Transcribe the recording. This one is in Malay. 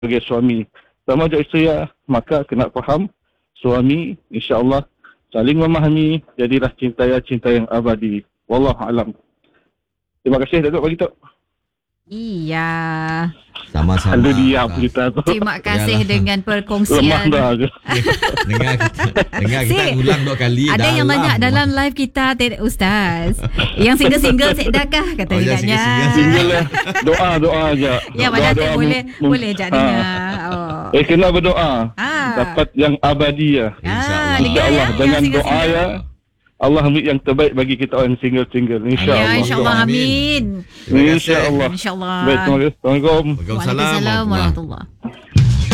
sebagai suami. Sama ada isteri, maka kena faham suami, insya-Allah saling memahami, jadilah cinta yang abadi. Wallahu alam. Terima kasih Datuk bagi tahu. Iya. Sama-sama. Lalu diam kita tu. Terima kasih Yalah. dengan Lemah perkongsian. dah je. Dengar kita Sik, ulang 2 kali. Ada yang tanya dalam live kita, Ustaz. Yang single-single sedekah kata Oh, yang katanya. single-single. Single lah. Doa je. Ya, mana tu boleh je dengar. Oh. Kena berdoa. Ah. Dapat yang abadi ya. InsyaAllah. dengar InsyaAllah. yang Dengan doa single-single. ya, Allah ambil yang terbaik bagi kita orang single-single. Ya, InsyaAllah. insyaAllah, amin. Terima kasih. InsyaAllah. InsyaAllah. Baik, terima kasih. Assalamualaikum. Waalaikumsalam. Waalaikumsalam warahmatullahi.